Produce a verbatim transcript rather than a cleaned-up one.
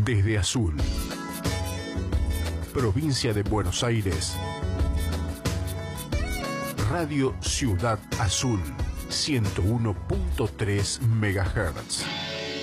Desde Azul, provincia de Buenos Aires, Radio Ciudad Azul, ciento uno punto tres megahertz.